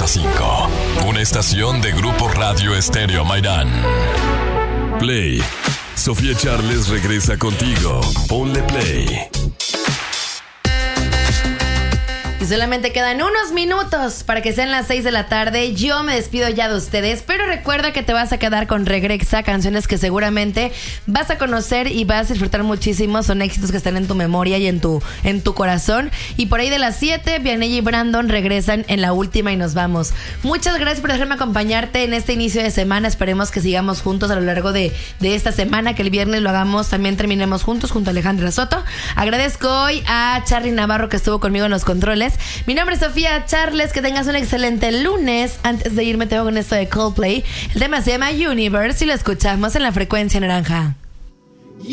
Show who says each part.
Speaker 1: 90.5. Una estación de Grupo Radio Estéreo Mairán. Play. Sofía Charles regresa contigo. Ponle play.
Speaker 2: Y solamente quedan unos minutos para que sean las 6 de la tarde. Yo me despido ya de ustedes, pero recuerda que te vas a quedar con Regresa, canciones que seguramente vas a conocer y vas a disfrutar muchísimo. Son éxitos que están en tu memoria y en tu corazón. Y por ahí de las 7, Vianey y Brandon regresan en la última y nos vamos. Muchas gracias por dejarme acompañarte en este inicio de semana. Esperemos que sigamos juntos a lo largo de esta semana, que el viernes lo hagamos, también terminemos juntos junto a Alejandra Soto. Agradezco hoy a Charly Navarro, que estuvo conmigo en los controles. Mi nombre es Sofía Charles, que tengas un excelente lunes. Antes de irme te voy con esto de Coldplay. El tema se llama Universe y lo escuchamos en la frecuencia naranja.